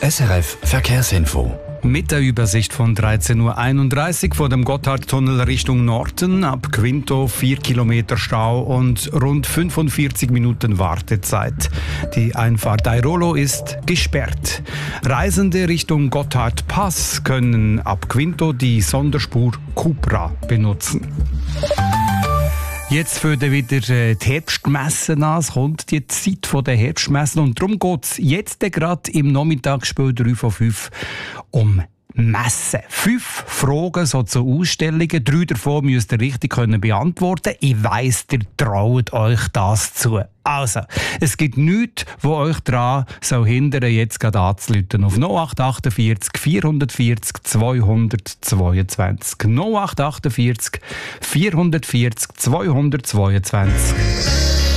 SRF Verkehrsinfo. Mit der Übersicht von 13.31 Uhr vor dem Gotthardtunnel Richtung Norden, ab Quinto 4 Kilometer Stau und rund 45 Minuten Wartezeit. Die Einfahrt Airolo ist gesperrt. Reisende Richtung Gotthardpass können ab Quinto die Sonderspur Cupra benutzen. Jetzt fangen wieder die Herbstmessen an. Es kommt die Zeit der Herbstmessen und darum geht es jetzt gerade im Nachmittagsspiel 3 von 5 um Messen. 5 Fragen so zu Ausstellungen. 3 davon müsst ihr richtig beantworten. Ich weiss, ihr traut euch das zu. Also, es gibt nichts, wo euch daran hindern, jetzt gerade anzurufen. Auf 0848 440 222. 0848 440 222.